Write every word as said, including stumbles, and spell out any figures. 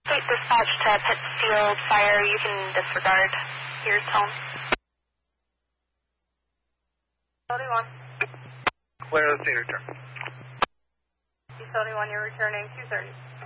State dispatch to Pittsfield Fire. You can disregard your tone. thirty-one. Clear the theater turn. thirty-one, you're returning two thirty.